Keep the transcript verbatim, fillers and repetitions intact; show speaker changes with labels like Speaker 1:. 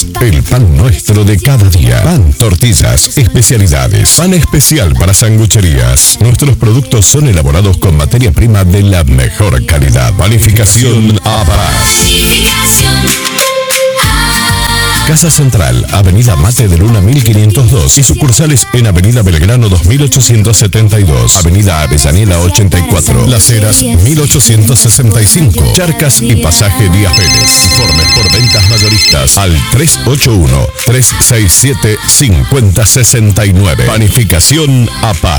Speaker 1: Tortillas, el pan nuestro de cada día. Pan, tortillas, especialidades. Pan especial para sangucherías. Nuestros productos son elaborados con materia prima de la mejor calidad. Panificación Abad. Casa Central, Avenida Mate de Luna mil quinientos dos y sucursales en Avenida Belgrano dos mil ochocientos setenta y dos, Avenida Avellaneda ochenta y cuatro, Las Heras mil ochocientos sesenta y cinco, Charcas y Pasaje Díaz Vélez. Informes por ventas mayoristas al tres ocho uno, tres seis siete, cinco cero seis nueve. Panificación A Paz.